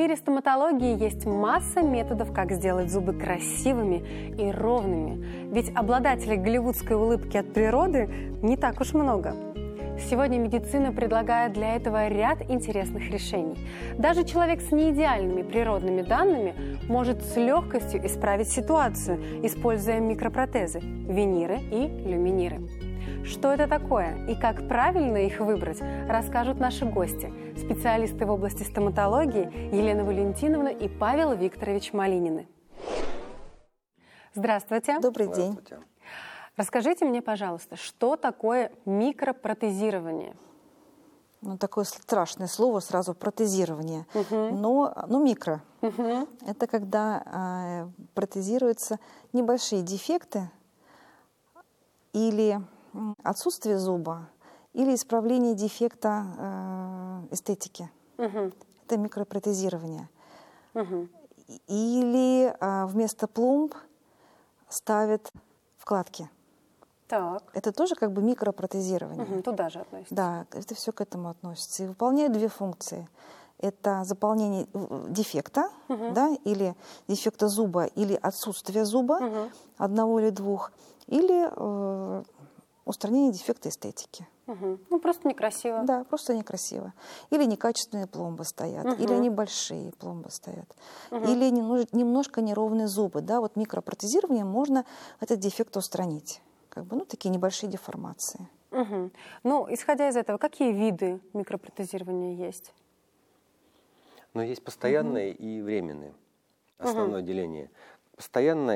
мире стоматологии есть масса методов, как сделать зубы красивыми и ровными. Ведь обладателей голливудской улыбки от природы не так уж много. Сегодня медицина предлагает для этого ряд интересных решений. Даже человек с неидеальными природными данными может с легкостью исправить ситуацию, используя микропротезы, виниры и люминиры. Что это такое и как правильно их выбрать, расскажут наши гости, специалисты в области стоматологии Елена Валентиновна и Павел Викторович Малинины. Здравствуйте. Добрый день. Расскажите мне, пожалуйста, что такое микропротезирование? Ну, такое страшное слово сразу протезирование. Но микро. Это когда протезируются небольшие дефекты или отсутствие зуба, или исправление дефекта эстетики. Это микропротезирование. Или вместо пломб ставят вкладки. Так. Это тоже как бы микропротезирование. Туда же относится. Да, это все к этому относится. И выполняют две функции. Это заполнение дефекта, да, или дефекта зуба, или отсутствие зуба, одного или двух, или устранение дефекта эстетики. Ну, просто некрасиво. Да, просто некрасиво. Или некачественные пломбы стоят, или они большие пломбы стоят, или немножко неровные зубы. Да, вот микропротезированием можно этот дефект устранить. Как бы, такие небольшие деформации. Ну, исходя из этого, какие виды микропротезирования есть? Но есть постоянные и временные. Основное деление. Постоянное